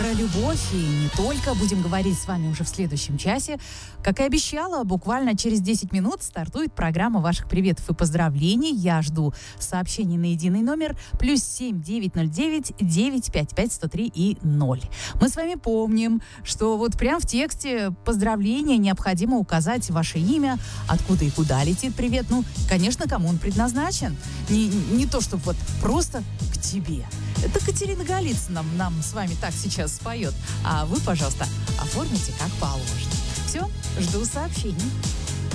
про любовь и не только будем говорить с вами уже в следующем часе. Как и обещала, буквально через 10 минут стартует программа ваших приветов и поздравлений. Я жду сообщений на единый номер +7 909 955 103 и 0. Мы с вами помним, что вот прямо в тексте поздравления необходимо указать ваше имя, откуда и куда летит привет. Ну, конечно, кому он предназначен. Не то, чтобы вот просто к тебе. Это Катерина Голицына нам с вами так сейчас споет. А вы, пожалуйста, оформите как положено. Все, жду сообщений.